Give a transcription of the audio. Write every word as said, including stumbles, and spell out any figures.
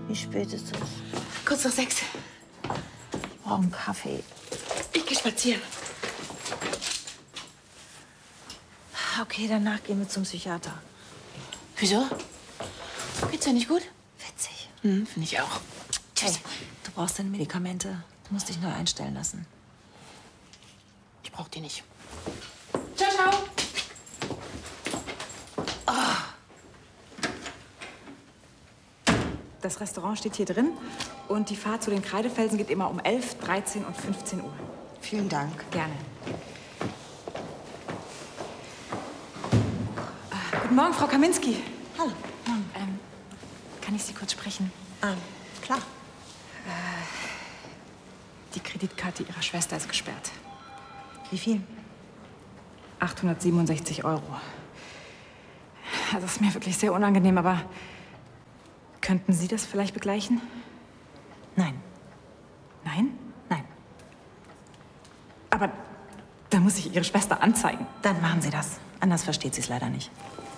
Wie spät ist es? Kurz nach sechs. Ich brauche einen Kaffee. Ich gehe spazieren. Okay, danach gehen wir zum Psychiater. Wieso? Geht's dir nicht gut? Witzig. Hm, finde ich auch. Hey, du brauchst deine Medikamente. Du musst dich neu einstellen lassen. Ich brauch die nicht. Ciao, ciao. Das Restaurant steht hier drin und die Fahrt zu den Kreidefelsen geht immer um elf, dreizehn und fünfzehn Uhr. Vielen Dank. Gerne. Äh, guten Morgen, Frau Kaminski. Hallo. Ähm, kann ich Sie kurz sprechen? Ah, klar. Die Kreditkarte Ihrer Schwester ist gesperrt. Wie viel? achthundertsiebenundsechzig Euro. Also, das ist mir wirklich sehr unangenehm, aber könnten Sie das vielleicht begleichen? Nein. Nein? Nein. Aber da muss ich Ihre Schwester anzeigen. Dann machen Sie das. Anders versteht sie es leider nicht.